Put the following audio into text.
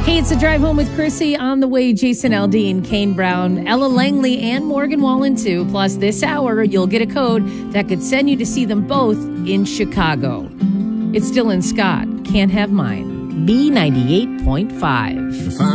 Hey, it's a drive home with Chrissy. On the way, Jason Aldean, Kane Brown, Ella Langley, and Morgan Wallen too. Plus, this hour, you'll get a code that could send you to see them both in Chicago. It's Dylan Scott. Can't Have Mine. B98.5.